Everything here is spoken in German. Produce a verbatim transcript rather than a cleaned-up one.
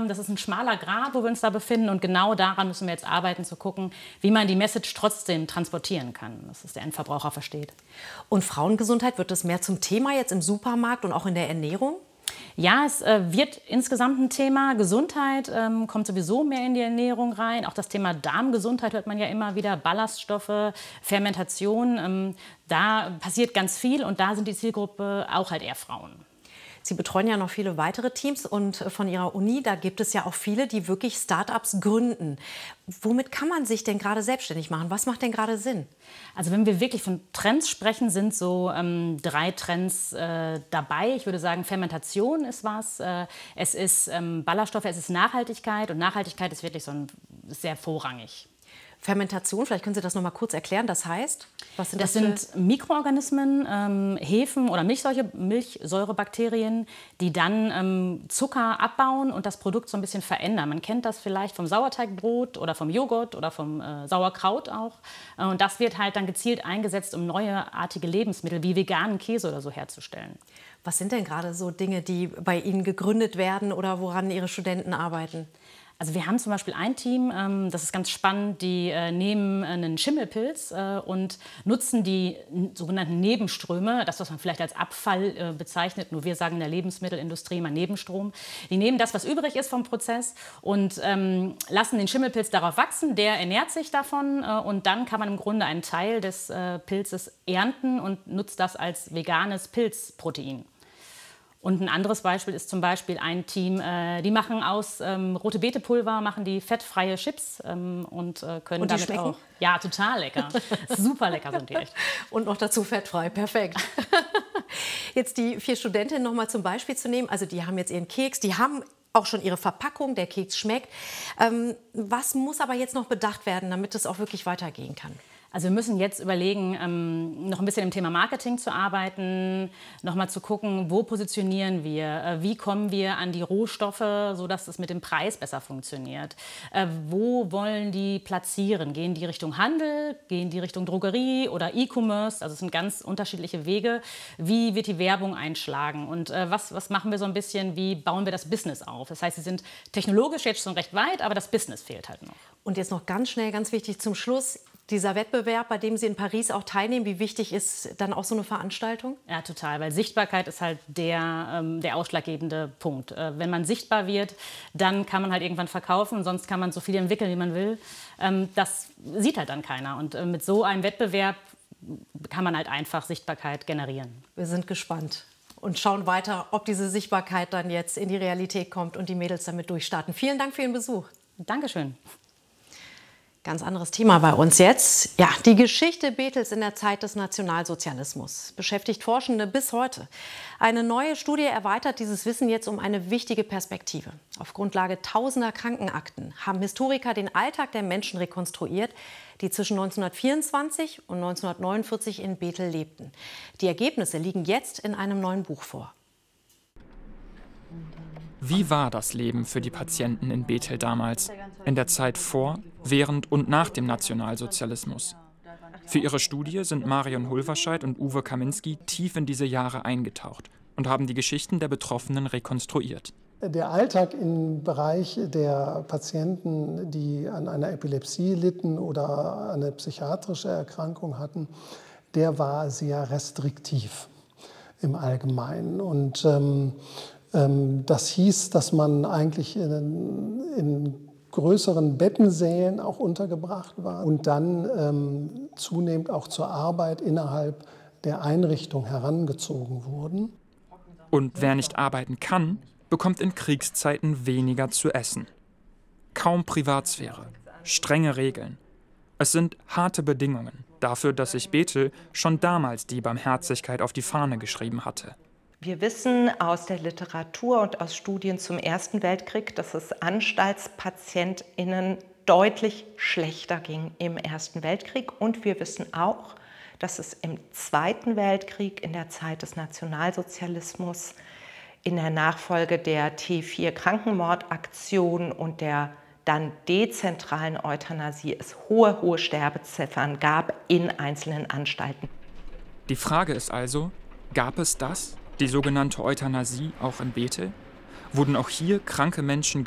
ähm, das ist ein schmaler Grat, wo wir uns da befinden. Und genau daran müssen wir jetzt arbeiten, zu gucken, wie man die Message trotzdem transportieren kann, dass es der Endverbraucher versteht. Und Frauengesundheit, wird das mehr zum Thema jetzt im Supermarkt und auch in der Ernährung? Ja, es äh, wird insgesamt ein Thema. Gesundheit ähm, kommt sowieso mehr in die Ernährung rein. Auch das Thema Darmgesundheit hört man ja immer wieder. Ballaststoffe, Fermentation. Ähm, da passiert ganz viel und da sind die Zielgruppe auch halt eher Frauen. Sie betreuen ja noch viele weitere Teams und von Ihrer Uni, da gibt es ja auch viele, die wirklich Start-ups gründen. Womit kann man sich denn gerade selbstständig machen? Was macht denn gerade Sinn? Also wenn wir wirklich von Trends sprechen, sind so ähm, drei Trends äh, dabei. Ich würde sagen, Fermentation ist was, äh, es ist ähm, Ballaststoffe, es ist Nachhaltigkeit und Nachhaltigkeit ist wirklich so ein, sehr vorrangig. Fermentation, vielleicht können Sie das noch mal kurz erklären. Das heißt, was sind das? Das sind Mikroorganismen, ähm, Hefen oder Milchsäure, Milchsäurebakterien, die dann ähm, Zucker abbauen und das Produkt so ein bisschen verändern. Man kennt das vielleicht vom Sauerteigbrot oder vom Joghurt oder vom äh, Sauerkraut auch. Äh, und das wird halt dann gezielt eingesetzt, um neuartige Lebensmittel wie veganen Käse oder so herzustellen. Was sind denn gerade so Dinge, die bei Ihnen gegründet werden oder woran Ihre Studenten arbeiten? Also wir haben zum Beispiel ein Team, ähm, das ist ganz spannend, die äh, nehmen einen Schimmelpilz äh, und nutzen die sogenannten Nebenströme, das, was man vielleicht als Abfall äh, bezeichnet, nur wir sagen in der Lebensmittelindustrie mal Nebenstrom. Die nehmen das, was übrig ist vom Prozess und ähm, lassen den Schimmelpilz darauf wachsen, der ernährt sich davon äh, und dann kann man im Grunde einen Teil des äh, Pilzes ernten und nutzt das als veganes Pilzprotein. Und ein anderes Beispiel ist zum Beispiel ein Team, äh, die machen aus ähm, rote Beete-Pulver, machen die fettfreie Chips ähm, und äh, können und die damit schmecken? auch. Ja, total lecker. Super lecker sind die echt. Und noch dazu fettfrei, perfekt. Jetzt die vier Studentinnen noch mal zum Beispiel zu nehmen. Also die haben jetzt ihren Keks, die haben auch schon ihre Verpackung, der Keks schmeckt. Ähm, was muss aber jetzt noch bedacht werden, damit es auch wirklich weitergehen kann? Also wir müssen jetzt überlegen, ähm, noch ein bisschen im Thema Marketing zu arbeiten, noch mal zu gucken, wo positionieren wir, äh, wie kommen wir an die Rohstoffe, sodass es mit dem Preis besser funktioniert. Äh, wo wollen die platzieren? Gehen die Richtung Handel, gehen die Richtung Drogerie oder E-Commerce? Also es sind ganz unterschiedliche Wege. Wie wird die Werbung einschlagen? Und äh, was, was machen wir so ein bisschen, wie bauen wir das Business auf? Das heißt, sie sind technologisch jetzt schon recht weit, aber das Business fehlt halt noch. Und jetzt noch ganz schnell, ganz wichtig zum Schluss, dieser Wettbewerb, bei dem Sie in Paris auch teilnehmen, wie wichtig ist dann auch so eine Veranstaltung? Ja, total, weil Sichtbarkeit ist halt der, ähm, der ausschlaggebende Punkt. Äh, wenn man sichtbar wird, dann kann man halt irgendwann verkaufen, sonst kann man so viel entwickeln, wie man will. Ähm, das sieht halt dann keiner und äh, mit so einem Wettbewerb kann man halt einfach Sichtbarkeit generieren. Wir sind gespannt und schauen weiter, ob diese Sichtbarkeit dann jetzt in die Realität kommt und die Mädels damit durchstarten. Vielen Dank für Ihren Besuch. Dankeschön. Ganz anderes Thema bei uns jetzt. Ja, die Geschichte Bethels in der Zeit des Nationalsozialismus beschäftigt Forschende bis heute. Eine neue Studie erweitert dieses Wissen jetzt um eine wichtige Perspektive. Auf Grundlage tausender Krankenakten haben Historiker den Alltag der Menschen rekonstruiert, die zwischen neunzehnhundertvierundzwanzig und neunzehnhundertneunundvierzig in Bethel lebten. Die Ergebnisse liegen jetzt in einem neuen Buch vor. Wie war das Leben für die Patienten in Bethel damals, in der Zeit vor, während und nach dem Nationalsozialismus? Für ihre Studie sind Marion Hulverscheid und Uwe Kaminski tief in diese Jahre eingetaucht und haben die Geschichten der Betroffenen rekonstruiert. Der Alltag im Bereich der Patienten, die an einer Epilepsie litten oder eine psychiatrische Erkrankung hatten, der war sehr restriktiv im Allgemeinen. Und ähm, Das hieß, dass man eigentlich in, in größeren Bettensälen auch untergebracht war und dann ähm, zunehmend auch zur Arbeit innerhalb der Einrichtung herangezogen wurden. Und wer nicht arbeiten kann, bekommt in Kriegszeiten weniger zu essen. Kaum Privatsphäre, strenge Regeln. Es sind harte Bedingungen dafür, dass sich Bethel schon damals die Barmherzigkeit auf die Fahne geschrieben hatte. Wir wissen aus der Literatur und aus Studien zum Ersten Weltkrieg, dass es AnstaltspatientInnen deutlich schlechter ging im Ersten Weltkrieg. Und wir wissen auch, dass es im Zweiten Weltkrieg, in der Zeit des Nationalsozialismus, in der Nachfolge der T vier Krankenmordaktion und der dann dezentralen Euthanasie es hohe, hohe Sterbeziffern gab in einzelnen Anstalten. Die Frage ist also, gab es das? Die sogenannte Euthanasie auch in Bethel? Wurden auch hier kranke Menschen